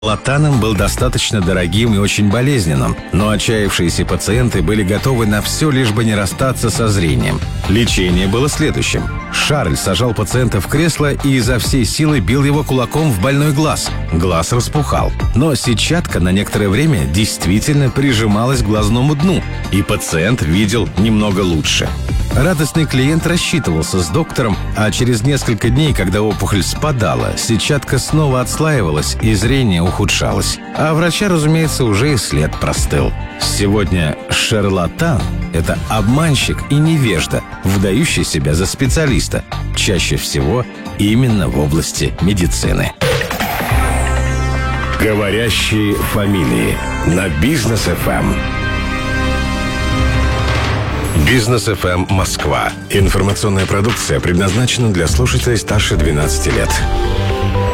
Шарлатаном был достаточно дорогим и очень болезненным, но отчаявшиеся пациенты были готовы на все, лишь бы не расстаться со зрением. Лечение было следующим. Шарль сажал пациента в кресло и изо всей силы бил его кулаком в больной глаз. Глаз распухал. Но сетчатка на некоторое время действительно прижималась к глазному дну, и пациент видел немного лучше. Радостный клиент рассчитывался с доктором, а через несколько дней, когда опухоль спадала, сетчатка снова отслаивалась и зрение ухудшалось. А врача, разумеется, уже и след простыл. Сегодня шарлатан – это обманщик и невежда, выдающий себя за специалиста, чаще всего именно в области медицины. Говорящие фамилии на Бизнес ФМ. Бизнес ФМ Москва. Информационная продукция предназначена для слушателей старше 12 лет.